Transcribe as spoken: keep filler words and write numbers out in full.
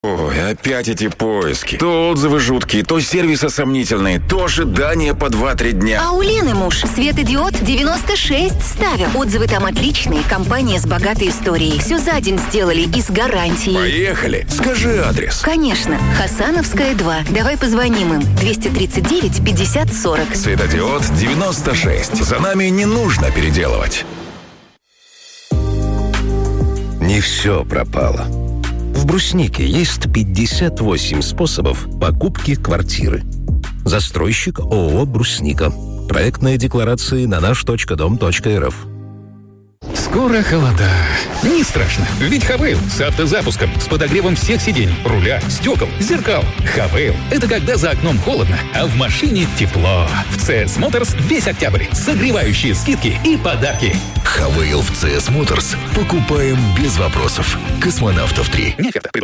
Ой, опять эти поиски. То отзывы жуткие, то сервисы сомнительные, то ожидания по два-три дня. А у Лены муж светодиод девяносто шесть ставил. Отзывы там отличные, компания с богатой историей. Все за день сделали и с гарантией. Поехали. Скажи адрес. Конечно. Хасановская, два. Давай позвоним им. двести тридцать девять пятьдесят сорок. Светодиод девяносто шесть. За нами не нужно переделывать. Не все пропало. В Бруснике есть пятьдесят восемь способов покупки квартиры. Застройщик ООО «Брусника». Проектные декларации на наш точка дом точка эр эф. Скоро холода. Не страшно, ведь Хавейл с автозапуском, с подогревом всех сидений, руля, стекол, зеркал. Хавейл — это когда за окном холодно, а в машине тепло. В си эс Motors весь октябрь. Согревающие скидки и подарки. Хавейл в си эс Motors. Покупаем без вопросов. Космонавтов три. Не оферта.